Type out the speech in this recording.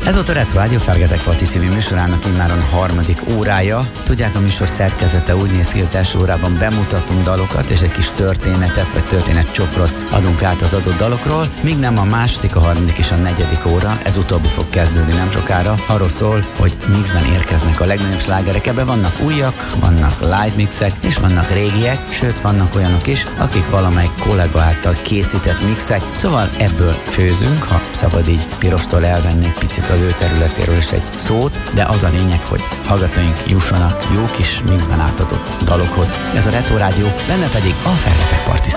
Ez volt a Retro Rádió Fergetek Parti című műsorának immáron harmadik órája. Tudják, a műsor szerkezete úgy néz ki, hogy az első órában bemutatunk dalokat, és egy kis történetet, vagy történetcsokrot adunk át az adott dalokról, míg nem a második, a harmadik és a negyedik óra, ez utóbbi fog kezdődni nem sokára. Arról szól, hogy mixben érkeznek a legnagyobb slágerek. Ebben vannak újak, vannak live mixek, és vannak régiek, sőt vannak olyanok is, akik valamelyik kollega által készített mixek. Szóval ebből főzünk, ha szabad így Pirostól elvenni egy picit az ő területéről is egy szót, de az a lényeg, hogy hallgatóink jussanak jó kis mixben átadott dalokhoz. Ez a Retro Rádió, benne pedig a Fergetek Parti.